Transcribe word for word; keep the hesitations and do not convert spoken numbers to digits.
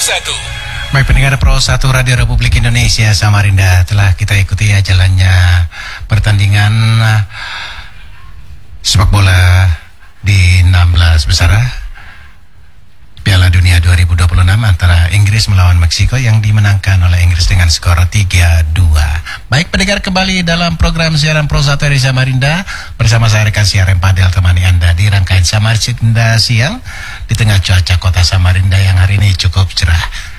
satu. Baik pendengar Pro satu Radio Republik Indonesia Samarinda, telah kita ikuti ya jalannya pertandingan sepak bola di enam belas besar Piala Dunia dua ribu dua puluh enam antara Inggris melawan Meksiko yang dimenangkan oleh Inggris dengan skor tiga dua. Baik pendengar, kembali dalam program siaran Pro satu dari Samarinda bersama saya rekan siaran Padel, temani Anda di rangkaian Samarinda siang di tengah cuaca kota Samarinda yang hari ini cukup cerah.